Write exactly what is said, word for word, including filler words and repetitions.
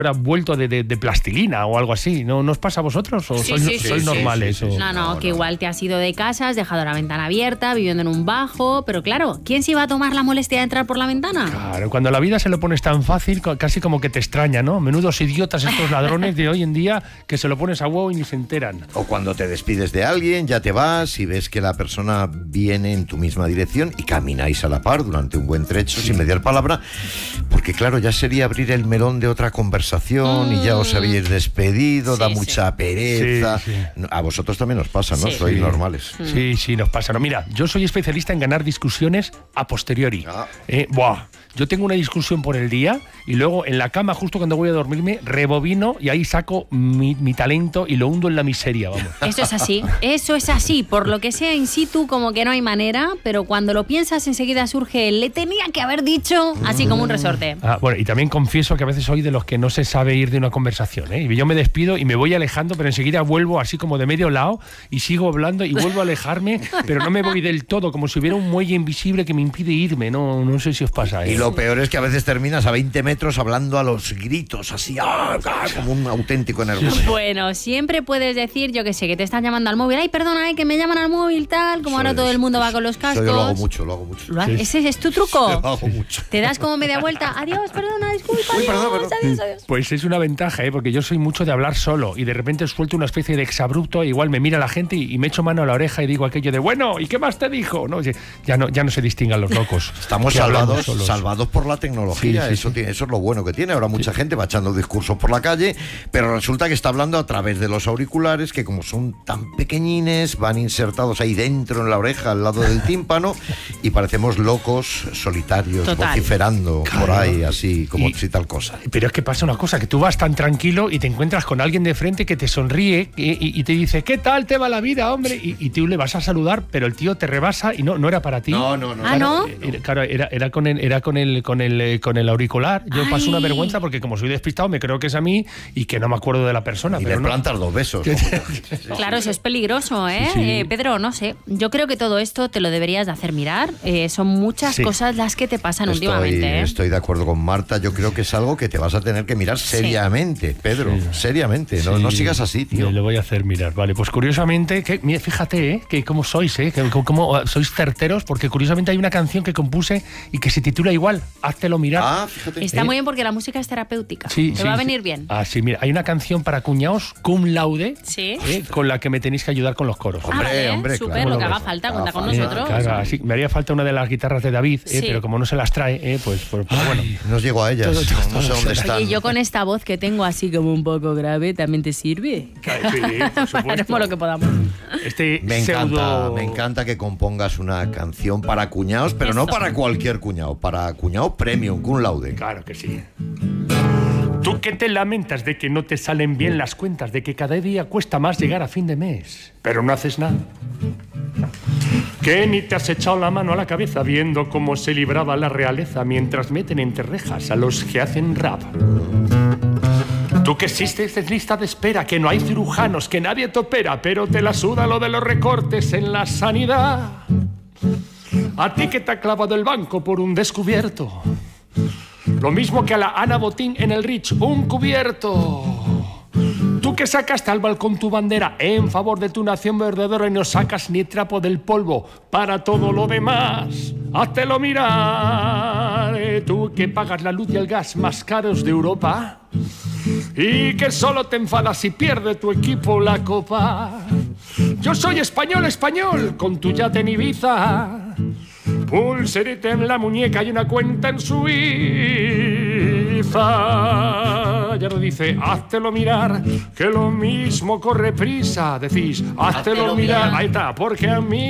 era vuelto de, de, de plastilina o algo así. ¿No, ¿no os pasa a vosotros? ¿O sí, sois, sí, sois sí, normales? Sí, sí, sí. No, no, no, que igual te has ido de casa, has dejado la ventana abierta, viviendo en un bajo, pero claro, ¿quién se iba a tomar la molestia de entrar por la ventana? Claro, cuando la vida se lo pones tan fácil, casi como que te extraña, ¿no? Menudos idiotas estos ladrones de hoy en día que se lo pones a huevo y ni se enteran. O cuando te despides de alguien, ya te vas y ves que la persona viene en tu misma dirección y camináis a la par durante un buen trecho, sí. sin mediar palabra, porque claro, ya sería abrir el melón de otra conversación mm. y ya os habéis despedido, sí, da mucha sí. pereza. Sí, sí. A vosotros también os pasa, ¿no? Sí. Sois sí. normales. Sí, sí, nos pasa. No, mira, yo soy especialista en ganar discusiones a posteriori. Ah. Eh, buah. Yo tengo una discusión por el día y luego en la cama, justo cuando voy a dormirme, rebobino y ahí saco mi, mi talento y lo hundo en la miseria, vamos. Eso es así, eso es así. Por lo que sea in situ, como que no hay manera, pero cuando lo piensas enseguida surge, le tenía que haber dicho, así como un resorte. Ah, bueno, y también confieso que a veces soy de los que no se sabe ir de una conversación, ¿eh? Y yo me despido y me voy alejando, pero enseguida vuelvo así como de medio lado y sigo hablando y vuelvo a alejarme, pero no me voy del todo, como si hubiera un muelle invisible que me impide irme. No, no sé si os pasa, ¿eh? Y lo peor es que a veces terminas a veinte metros hablando a los gritos, así, ¡ah! Como un auténtico nervioso. Bueno, siempre puedes decir, yo que sé, que te están llamando al móvil. Ay, perdona, eh, que me llaman al móvil, tal, como soy, ahora todo el mundo va con los cascos. Yo lo hago mucho, lo hago mucho. ¿Lo sí. ¿Ese es tu truco? Lo hago mucho. Te das como media vuelta. Adiós, perdona, disculpa, Uy, adiós, perdón, perdón. adiós, adiós. Pues es una ventaja, ¿eh? Porque yo soy mucho de hablar solo y de repente suelto una especie de exabrupto, igual me mira la gente y, y me echo mano a la oreja y digo aquello de, bueno, ¿y qué más te dijo? No, ya no, ya no se distingan los locos. Estamos salvados, salvados por la tecnología. Sí, sí, eso, sí. Tiene, eso es lo bueno que tiene. Ahora mucha sí. gente va echando discursos por la calle, pero resulta que está hablando a través de los auriculares, que como son tan pequeñines, van insertados ahí dentro en la oreja, al lado del tímpano, y parecemos locos solitarios, Total. vociferando claro. por ahí, así como y, si tal cosa. Pero es que pasa una cosa, que tú vas tan tranquilo y te encuentras con alguien de frente que te sonríe y, y, y te dice, ¿qué tal te va la vida, hombre? Y, y tú le vas a saludar, pero el tío te rebasa y no, no era para ti. No, no, no. ¿Ah, no? Era, claro, era, era con el, era con el, con el, con el auricular. Yo Ay. paso una vergüenza porque como soy despistado me creo que es a mí y que no me acuerdo de la persona. Y pero le no. plantas dos besos. Claro, eso es peligroso, ¿eh? Sí. eh? Pedro, no sé. Yo creo que todo esto te lo deberías de hacer mirar. Eh, son muchas sí. cosas las que te pasan estoy, últimamente. ¿eh? Estoy de acuerdo con Marta. Yo creo que es algo que te vas a tener que mirar seriamente, sí. Pedro. Sí. Seriamente. No, sí. no sigas así, tío. Me lo voy a hacer mirar. Vale, pues curiosamente, que, mira, fíjate, ¿eh? Que cómo sois, ¿eh? Que, cómo sois certeros, porque curiosamente hay una canción que compuse y que se titula igual, Háztelo mirar. Ah, fíjate. Está ¿Eh? muy bien porque la música es terapéutica. Sí, Te sí, va a sí. venir bien. Ah, sí, mira, hay una canción para cuñados, cum laude, sí. ¿eh? con la que me tenéis que ayudar con los coros. Hombre, ah, vale, hombre, súper, claro. lo que haga falta, cuenta con nosotros. Claro, así, me haría falta una de las guitarras de David, eh, sí. pero como no se las trae, eh, pues, pues, pues bueno. No llego a ellas, todo, todo, no, no sé dónde están. Oye, yo con esta voz que tengo así como un poco grave, ¿también te sirve? Sí, por supuesto. Haremos lo que podamos. Este me encanta, pseudo... me encanta que compongas una canción para cuñados, pero Eso. no para cualquier cuñado, para cuñado premium, cum laude. Claro que sí. Tú que te lamentas de que no te salen bien las cuentas, de que cada día cuesta más llegar a fin de mes, pero no haces nada. Que ni te has echado la mano a la cabeza viendo cómo se libraba la realeza mientras meten entre rejas a los que hacen rap. Tú que existes en lista de espera, que no hay cirujanos, que nadie te opera, pero te la suda lo de los recortes en la sanidad. A ti que te ha clavado el banco por un descubierto, lo mismo que a la Ana Botín en el Rich, un cubierto. Tú que sacaste al balcón tu bandera en favor de tu nación verdadera y no sacas ni trapo del polvo para todo lo demás, háztelo mirar. Tú que pagas la luz y el gas más caros de Europa y que solo te enfadas si pierde tu equipo la copa. Yo soy español, español, con tu yate en Ibiza, pulserita en la muñeca y una cuenta en Suiza. Ya lo dice, háztelo mirar, que lo mismo corre prisa. Decís, háztelo, háztelo mirar. mirar, ahí está, porque a mí